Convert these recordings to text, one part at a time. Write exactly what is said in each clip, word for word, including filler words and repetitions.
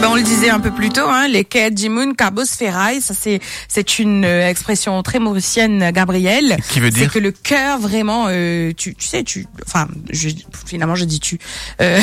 ben on le disait un peu plus tôt, hein, les Jimun Kabos Ferraille, ça c'est c'est une euh, expression très mauricienne, Gabriel. Qui veut dire c'est que le cœur vraiment, euh, tu tu sais, tu, enfin, je, finalement je dis tu. Euh...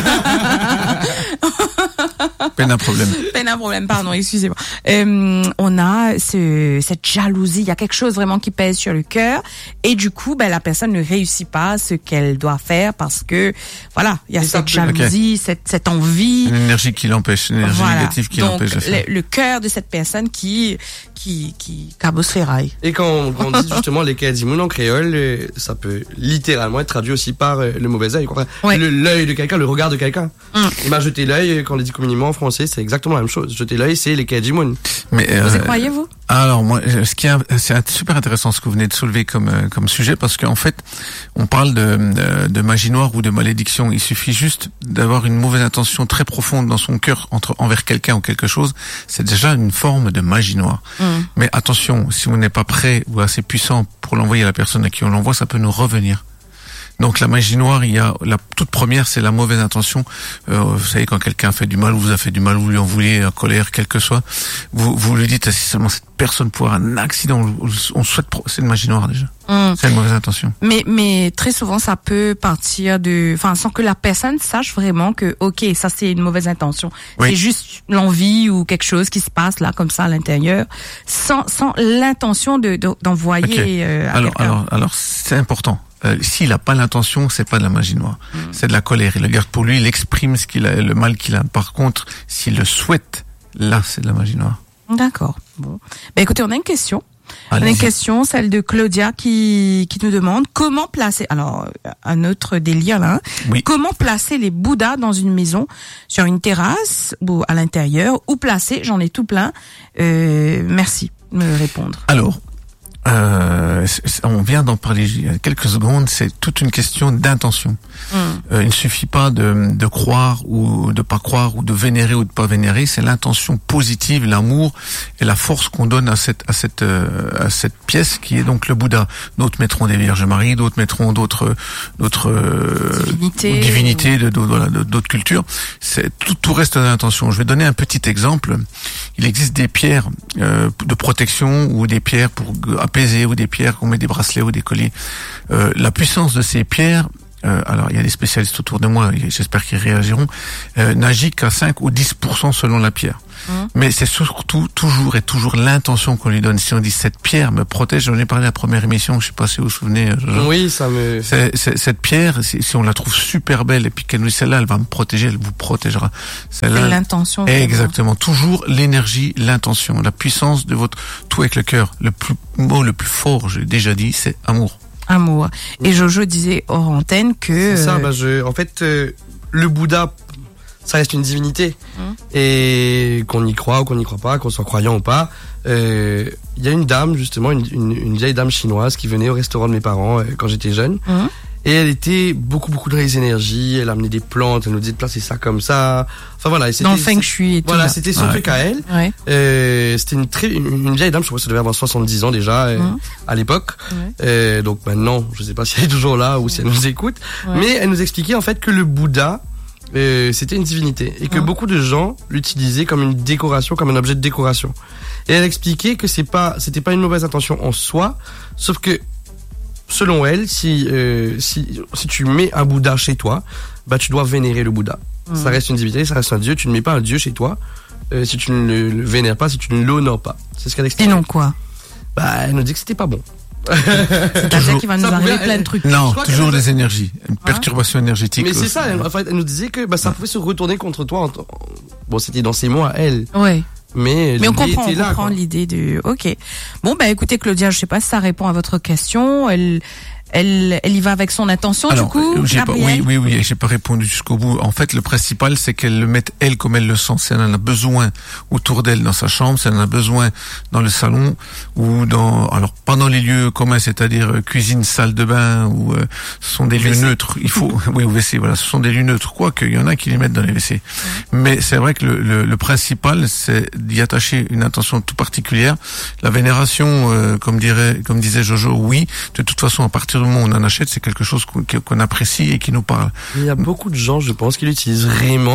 Peine un problème. Peine un problème, pardon, excusez-moi. Euh, on a ce, cette jalousie, il y a quelque chose vraiment qui pèse sur le cœur, et du coup, ben la personne ne réussit pas ce qu'elle doit faire parce que voilà, il y a et cette jalousie, okay. cette cette envie, une énergie qui l'empêche, une énergie voilà. négative qui Donc, l'empêche de faire. Le, le cœur de cette personne qui qui qui Kabos Ferraille. Et quand, quand on dit justement les Jimun en créole, ça peut littéralement être traduit aussi par le mauvais œil, ouais. le l'œil de quelqu'un, le regard de quelqu'un. Mm. Il m'a jeté l'œil, quand on le dit communément en français, c'est exactement la même chose. Jeter l'œil, c'est les Jimun. Mais euh, vous y croyez, vous? Alors moi, ce qui est, c'est super intéressant ce que vous venez de soulever comme comme sujet, parce qu'en fait, on parle de, de de magie noire ou de malédiction. Il suffit juste d'avoir une mauvaise intention très profonde dans son cœur entre envers quelqu'un ou quelque chose, c'est déjà une forme de magie noire. Mmh. Mais attention, si on n'est pas prêt ou assez puissant pour l'envoyer à la personne à qui on l'envoie, ça peut nous revenir. Donc la magie noire, il y a la toute première, c'est la mauvaise intention. Euh, vous savez, quand quelqu'un fait du mal, vous a fait du mal, vous lui en voulez, en colère, quel que soit, vous vous lui dites, si seulement cette personne pour un accident, on souhaite, c'est une magie noire déjà. Mmh. C'est une mauvaise intention. Mais mais très souvent, ça peut partir de, enfin, sans que la personne sache vraiment que, ok, ça c'est une mauvaise intention. Oui. C'est juste l'envie ou quelque chose qui se passe là comme ça à l'intérieur, sans sans l'intention de, de d'envoyer. Okay. Euh, à alors quelqu'un. alors alors c'est important. Euh, s'il n'a pas l'intention, c'est pas de la magie noire. Mmh. C'est de la colère. Il le garde pour lui, il exprime ce qu'il a, le mal qu'il a. Par contre, s'il le souhaite, là, c'est de la magie noire. D'accord. Bon. Ben, écoutez, on a une question. Allez-y. On a une question, celle de Claudia qui, qui nous demande comment placer, alors, un autre délire là, hein, oui. Comment placer les Bouddhas dans une maison, sur une terrasse ou à l'intérieur, où placer, j'en ai tout plein. Euh, merci de me répondre. Alors, Euh, on vient d'en parler il y a quelques secondes, c'est toute une question d'intention. Mmh. Euh, il ne suffit pas de, de croire ou de pas croire ou de vénérer ou de pas vénérer, c'est l'intention positive, l'amour et la force qu'on donne à cette à cette euh, à cette pièce qui est donc le Bouddha. D'autres mettront des Vierges Marie, d'autres mettront d'autres d'autres euh, divinités, divinités de, de, voilà, de, d'autres cultures. C'est tout tout reste dans l'intention. Je vais donner un petit exemple. Il existe des pierres euh, de protection ou des pierres pour apaiser ou des pierres qu'on met des bracelets ou des colliers. Euh, la puissance de ces pierres, euh, alors il y a des spécialistes autour de moi, j'espère qu'ils réagiront, euh, n'agit qu'à cinq ou dix pour cent selon la pierre. Mmh. Mais c'est surtout toujours et toujours l'intention qu'on lui donne. Si on dit cette pierre me protège, j'en ai parlé à la première émission, je sais pas si vous vous souvenez. Genre, oui, ça me. C'est, c'est, cette pierre, si, si on la trouve super belle et puis qu'elle nous dit celle-là, elle va me protéger, elle vous protégera. Celle-là, c'est l'intention. Exactement. Toujours l'énergie, l'intention, la puissance de votre tout avec le cœur. Le plus mot, le plus fort, j'ai déjà dit, c'est amour. Amour. Et Jojo disait hors antenne que. C'est ça. Bah je. En fait, euh, le Bouddha. Ça reste une divinité. Mmh. Et qu'on y croit ou qu'on n'y croit pas, qu'on soit croyant ou pas. Il euh, y a une dame, justement, une, une, une vieille dame chinoise qui venait au restaurant de mes parents euh, quand j'étais jeune. Mmh. Et elle était beaucoup, beaucoup dans les énergies. Elle amenait des plantes, elle nous disait de placer ça comme ça. Enfin voilà. Et c'était, dans le feng shui et tout. Voilà, là. c'était son ouais. truc à elle. Ouais. Euh, c'était une, très, une, une vieille dame, je crois que ça devait avoir soixante-dix ans déjà euh, mmh. à l'époque. Ouais. Euh, donc maintenant, je sais pas si elle est toujours là ou si elle nous écoute. Ouais. Mais elle nous expliquait en fait que le Bouddha, Euh, c'était une divinité et que mmh. beaucoup de gens l'utilisaient comme une décoration, comme un objet de décoration. Et elle expliquait que c'est pas, c'était pas une mauvaise intention en soi, sauf que selon elle, si euh, si si tu mets un Bouddha chez toi, bah tu dois vénérer le Bouddha. Mmh. Ça reste une divinité, ça reste un dieu. Tu ne mets pas un dieu chez toi euh, si tu ne le, le vénères pas, si tu ne l'honores pas. C'est ce qu'elle explique. Et non quoi? Bah elle nous dit que c'était pas bon. C'est-à-dire qu'il va nous arriver plein de trucs. Non, toujours des énergies, une perturbation hein énergétique. Mais c'est ça, elle, en fait, elle nous disait que bah, ça pouvait se retourner contre toi. En t- bon, c'était dans ses mots à elle. Ouais. Mais, Mais on comprend, on là, comprend quoi. l'idée de. Ok. Bon, bah écoutez, Claudia, je sais pas si ça répond à votre question. Elle, elle, elle y va avec son intention. Alors, du coup, j'ai pas, oui, oui, oui, j'ai pas répondu jusqu'au bout. En fait, le principal, c'est qu'elle le mette elle comme elle le sent. Si elle en a besoin autour d'elle dans sa chambre, si elle en a besoin dans le salon ou dans, alors pas dans les lieux communs, c'est-à-dire euh, cuisine, salle de bain ou euh, ce sont des lieux neutres. Il faut, oui, au W C, voilà, ce sont des lieux neutres. Quoique, il y en a qui les mettent dans les W C. Ouais. Mais c'est vrai que le, le, le principal, c'est d'y attacher une intention tout particulière. La vénération, euh, comme dirait, comme disait Jojo, oui. De toute façon, à partir du moment où on en achète, c'est quelque chose qu'on, qu'on apprécie et qui nous parle. Il y a beaucoup de gens, je pense, qui l'utilisent vraiment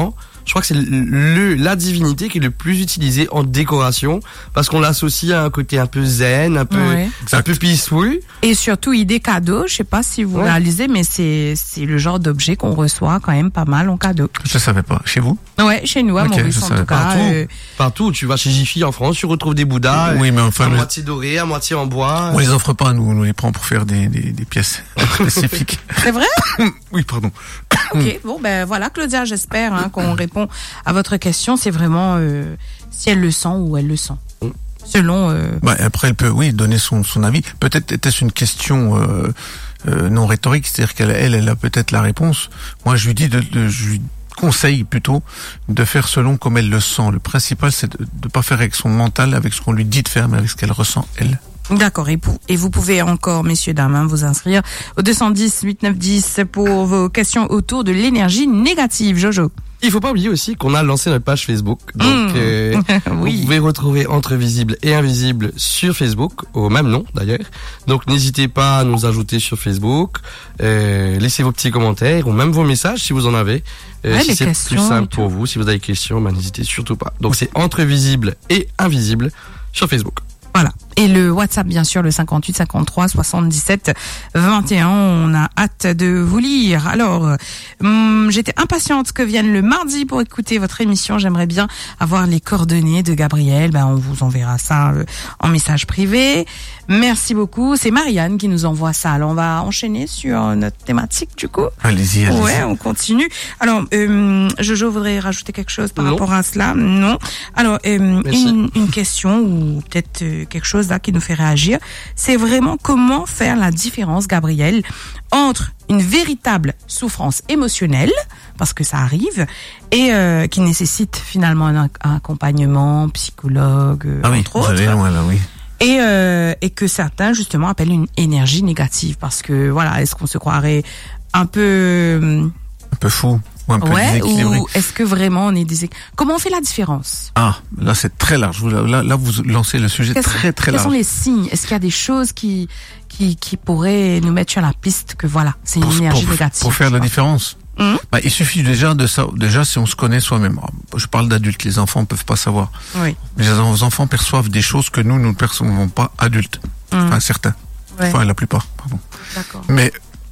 je crois que c'est le la divinité qui est le plus utilisée en décoration parce qu'on l'associe à un côté un peu zen, un peu Ouais. un peu peaceful. Et surtout, idée cadeau, je sais pas si vous Ouais. réalisez, mais c'est c'est le genre d'objet qu'on reçoit quand même pas mal en cadeau. Je savais pas. Chez vous? Ouais, chez nous, à Ok, Maurice je en savais tout pas. cas. Partout. euh, Partout, tu vas chez Jiffy en France, tu retrouves des Bouddhas. Oui, mais enfin, à le- moitié dorés, à moitié en bois. on les offre pas, nous, on les prend pour faire des, des, des pièces spécifiques. C'est vrai? Oui, pardon. Ok, bon ben voilà Claudia, j'espère hein, qu'on répond à votre question. C'est vraiment euh, si elle le sent ou elle le sent. Mm. Selon... Euh... Bah, après, elle peut, oui, donner son, son avis. Peut-être était-ce une question euh, euh, non rhétorique, c'est-à-dire qu'elle elle, elle a peut-être la réponse. Moi, je lui dis, de, de, je lui conseille plutôt de faire selon comme elle le sent. Le principal, c'est de ne pas faire avec son mental, avec ce qu'on lui dit de faire, mais avec ce qu'elle ressent, elle. D'accord, et, pour, et vous pouvez encore, messieurs, dames, hein, vous inscrire au deux cent dix, huit neuf dix pour vos questions autour de l'énergie négative. Jojo. Il faut pas oublier aussi qu'on a lancé notre page Facebook. Donc, Mmh. euh, Oui. vous pouvez retrouver Entre Visible et Invisible sur Facebook, au même nom d'ailleurs. Donc, n'hésitez pas à nous ajouter sur Facebook. Euh, laissez vos petits commentaires ou même vos messages si vous en avez. Euh, Ouais, si les c'est questions plus et simple tout. pour vous, si vous avez des questions, ben, n'hésitez surtout pas. Donc, c'est Entre Visible et Invisible sur Facebook. Voilà. Et le WhatsApp, bien sûr, le cinquante-huit cinquante-trois soixante-dix-sept vingt et un. On a hâte de vous lire. Alors, hum, j'étais impatiente que vienne le mardi pour écouter votre émission. J'aimerais bien avoir les coordonnées de Gabriel. Ben, on vous enverra ça euh, en message privé. Merci beaucoup. C'est Marianne qui nous envoie ça. Alors, on va enchaîner sur notre thématique, du coup. Allez-y, allez-y. Ouais, on continue. Alors, euh, Jojo voudrait rajouter quelque chose par Non. rapport à cela? Non. Alors, euh, Merci. une, une question ou peut-être euh, quelque chose là qui nous fait réagir. C'est vraiment comment faire la différence, Gabriel, entre une véritable souffrance émotionnelle, parce que ça arrive, et euh, qui nécessite finalement un, un accompagnement psychologue, euh, Ah oui, entre vous autres. allez loin là, oui. Et, euh, et que certains justement appellent une énergie négative, parce que voilà, est-ce qu'on se croirait un peu euh, Un peu fou ou un peu ouais, déséquilibré. ou est-ce que vraiment on est déséquilibré? Comment on fait la différence? Ah, là c'est très large. Vous- Là, là vous lancez le sujet Quels sont- très très Quels sont large. les signes? Est-ce qu'il y a des choses qui qui qui pourraient nous mettre sur la piste que voilà, c'est une Pour, énergie pour- négative? pour faire la différence. Hum. Bah, il suffit déjà de ça. Déjà, si on se connaît soi-même. Je parle d'adultes. Les enfants peuvent pas savoir. Oui. Les enfants perçoivent des choses que nous, nous ne percevons pas adultes. Hum. Enfin, certains. Ouais. Enfin, la plupart. Pardon. D'accord. Mais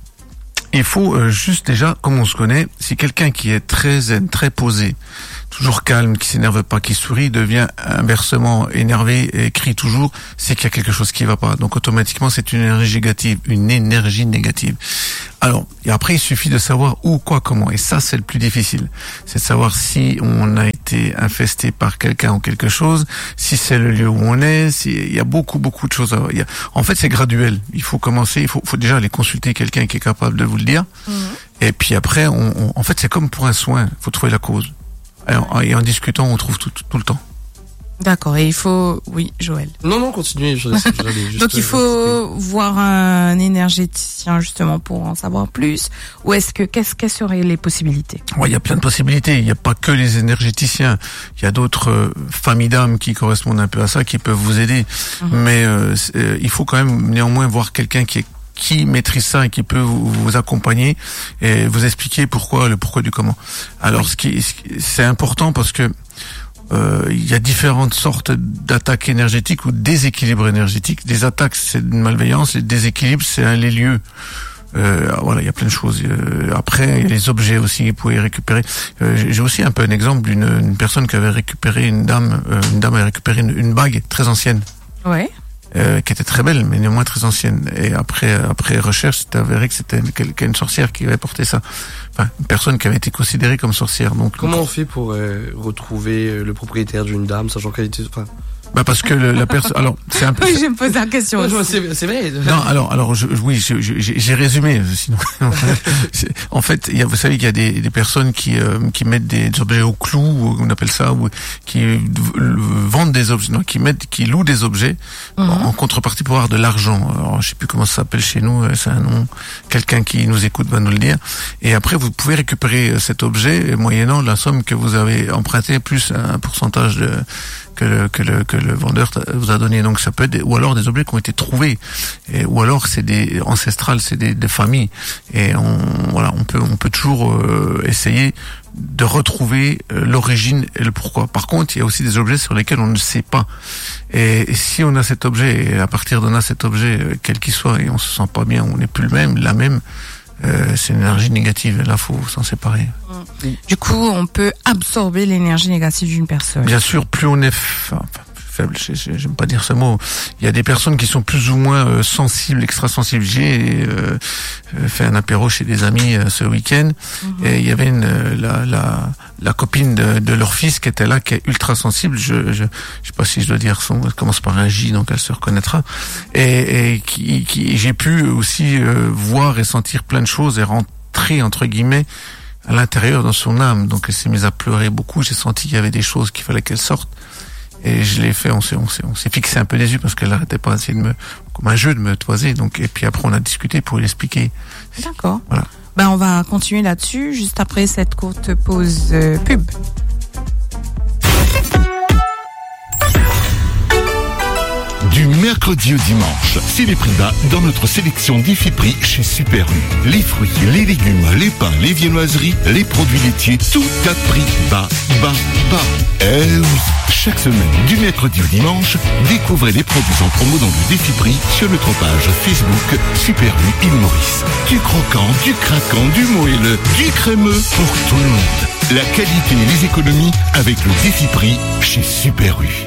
il faut euh, juste déjà, comme on se connaît, si quelqu'un qui est très zen, très posé, toujours calme, qui s'énerve pas, qui sourit, devient inversement énervé et crie toujours, c'est qu'il y a quelque chose qui va pas. Donc automatiquement, c'est une énergie négative, une énergie négative. Alors, et après, il suffit de savoir où, quoi, comment. Et ça, c'est le plus difficile. C'est de savoir si on a été infesté par quelqu'un ou quelque chose, si c'est le lieu où on est, si, il y a beaucoup, beaucoup de choses à, il y a, en fait, c'est graduel. Il faut commencer, il faut, faut déjà aller consulter quelqu'un qui est capable de vous le dire. Mmh. Et puis après, on, on, en fait, c'est comme pour un soin. Il faut trouver la cause. Et en, et en discutant, on trouve tout, tout, tout le temps. D'accord. Et il faut, oui, Joël. Non, non, continuez. je- j'allais juste, Donc il euh, faut voir un énergéticien justement pour en savoir plus. Ou est-ce que qu'est-ce quelles seraient les possibilités? Ouais, il y a plein de possibilités. Il n'y a pas que les énergéticiens. Il y a d'autres euh, familles d'âmes qui correspondent un peu à ça, qui peuvent vous aider. Mhm. Mais euh, c'est- euh, il faut quand même néanmoins voir quelqu'un qui est qui maîtrise ça et qui peut vous, vous accompagner et vous expliquer pourquoi, le pourquoi du comment. Alors, ce qui, ce qui- c'est important parce que euh, il y a différentes sortes d'attaques énergétiques ou déséquilibres énergétiques. Des attaques, c'est une malveillance. Les déséquilibres, c'est un les lieux. Euh, voilà, il y a plein de choses. Euh, après, il y a les objets aussi que vous pouvez récupérer. Euh, j'ai aussi un peu un exemple d'une une personne qui avait récupéré une dame. Euh, une dame avait récupéré une, une bague très ancienne. Ouais. Euh, qui était très belle, mais néanmoins très ancienne. Et après, après recherche, c'était avéré que c'était une, une sorcière qui avait porté ça. Enfin, une personne qui avait été considérée comme sorcière. Donc, Comment on fait pour euh, retrouver euh, le propriétaire d'une dame, sachant qu'elle était... Enfin, bah parce que le, la personne, alors c'est un peu. Oui, je me pose la question. ouais, aussi. c'est c'est vrai. Non, alors, alors, je, oui, je- je- j'ai j'ai résumé. Sinon, c'est- en fait, il y a, vous savez qu'il y a des, des personnes qui euh, qui mettent des objets au clou, ou on appelle ça, ou qui euh, vendent des objets, non, qui mettent, qui louent des objets Mhm. en, en contrepartie pour avoir de l'argent. Alors, je sais plus comment ça s'appelle chez nous. euh, C'est un nom. Quelqu'un qui nous écoute va nous le dire. Et après, vous pouvez récupérer euh, cet objet moyennant la somme que vous avez empruntée plus un pourcentage de que le, que le, que le vendeur vous a donné. Donc ça peut être, des, ou alors des objets qui ont été trouvés, et, ou alors c'est des ancestrales, c'est des, des familles. Et on, voilà, on peut, on peut toujours euh, essayer de retrouver euh, l'origine et le pourquoi. Par contre, il y a aussi des objets sur lesquels on ne sait pas. Et, et si on a cet objet, et à partir d'on a cet objet, euh, quel qu'il soit, et on se sent pas bien, on n'est plus le même, la même, euh, c'est une énergie négative. Là, faut s'en séparer. Du coup, on peut absorber l'énergie négative d'une personne. Bien sûr, plus on est fa- faible, j'aime pas dire ce mot. Il y a des personnes qui sont plus ou moins euh, sensibles, extrasensibles. J'ai euh, fait un apéro chez des amis euh, ce week-end, mm-hmm. et il y avait une la la la copine de, de leur fils qui était là, qui est ultra sensible. Je je je sais pas si je dois dire son, elle commence par un J, donc elle se reconnaîtra. Et, et qui qui j'ai pu aussi euh, voir et sentir plein de choses et rentrer entre guillemets à l'intérieur dans son âme. Donc elle s'est mise à pleurer beaucoup. J'ai senti qu'il y avait des choses qu'il fallait qu'elle sorte. Et je l'ai fait, on s'est, on s'est, on s'est fixé un peu des yeux parce qu'elle n'arrêtait pas d'essayer de me, comme un jeu, de me toiser. Donc, et puis après, on a discuté pour lui expliquer. D'accord. Voilà. Ben, on va continuer là-dessus juste après cette courte pause euh, pub. Du mercredi au dimanche, c'est les prix bas dans notre sélection d'Ifiprix chez Super U. Les fruits, les légumes, les pains, les viennoiseries, les produits laitiers, tout à prix bas, bas, bas. Eh oui, chaque semaine, du mercredi au dimanche, découvrez les produits en promo dans le Défi-Prix sur notre page Facebook Super U Île Maurice. Du croquant, du craquant, du moelleux, du crémeux pour tout le monde. La qualité et les économies avec le Défi-Prix chez Super U.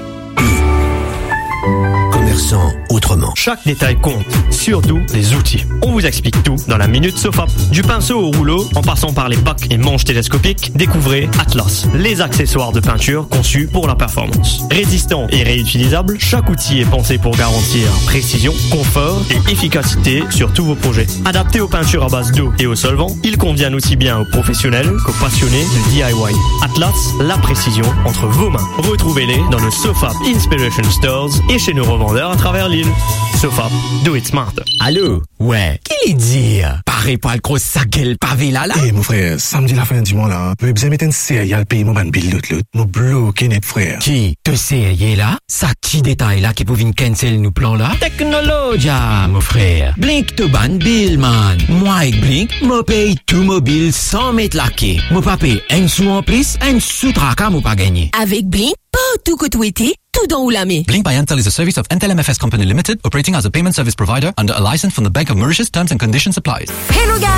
Commerçant autrement. Chaque détail compte, surtout les outils. On vous explique tout dans la Minute Sofap. Du pinceau au rouleau, en passant par les bacs et manches télescopiques, découvrez Atlas, les accessoires de peinture conçus pour la performance. Résistant et réutilisable, chaque outil est pensé pour garantir précision, confort et efficacité sur tous vos projets. Adapté aux peintures à base d'eau et aux solvants, il convient aussi bien aux professionnels qu'aux passionnés de D I Y. Atlas, la précision entre vos mains. Retrouvez-les dans le Sofap Inspiration Stores et chez nos revendeurs à travers l'île. Sofap, do it smart. Allô? Ouais. Qui dit? Pareil pas le gros sac pavé là là. Eh, mon frère, samedi la fin du mois là, peut bien mettre une série à le payer mon ban bill l'autre l'autre. Nous bloquer net frère. Qui? Te série là? Ça qui détail là qui pouvait cancel nous plan là? Technologia, mon frère. Blink te ban bill man. Moi avec Blink, moi paye tout mobile sans mettre la quai. Moi pas paye un sou en plus, un sou tracas moi pas gagné. Avec Blink, pas tout que tu étais, tout dans ou la main. Blink by Entel is a service of Entel M F S Company Limited, operating as a payment service provider under a license from the Bank of Mauritius. Terms and conditions apply. Hello guys!